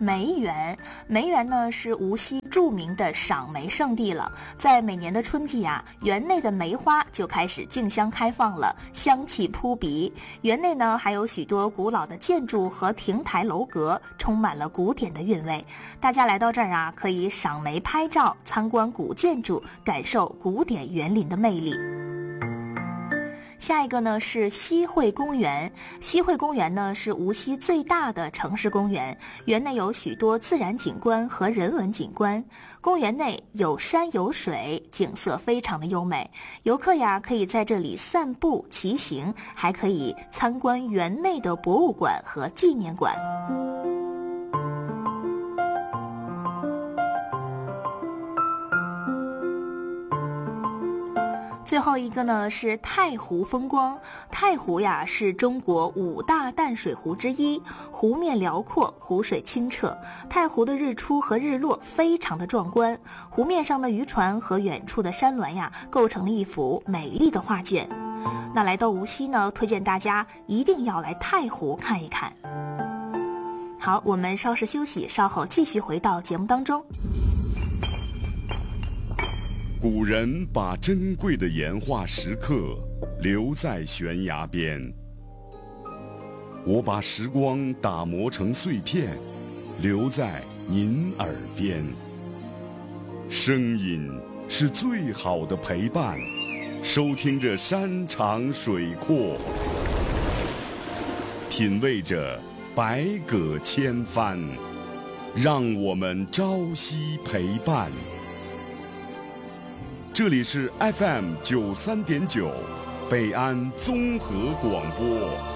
梅园。梅园呢是无锡著名的赏梅圣地了，在每年的春季啊，园内的梅花就开始竞相开放了，香气扑鼻。园内呢还有许多古老的建筑和亭台楼阁，充满了古典的韵味。大家来到这儿啊，可以赏梅拍照，参观古建筑，感受古典园林的魅力。下一个呢是西汇公园。西汇公园呢是无锡最大的城市公园，园内有许多自然景观和人文景观。公园内有山有水，景色非常的优美。游客呀可以在这里散步骑行，还可以参观园内的博物馆和纪念馆。最后一个呢是太湖风光。太湖呀是中国5大淡水湖之一，湖面辽阔，湖水清澈。太湖的日出和日落非常的壮观，湖面上的渔船和远处的山峦呀，构成了一幅美丽的画卷。那来到无锡呢，推荐大家一定要来太湖看一看。好，我们稍事休息，稍后继续回到节目当中。 古人把珍贵的岩画石刻留在悬崖边，我把时光打磨成碎片，留在您耳边。声音是最好的陪伴，收听着山长水阔，品味着百舸千帆，让我们朝夕陪伴。这里是 FM 93.9北安综合广播。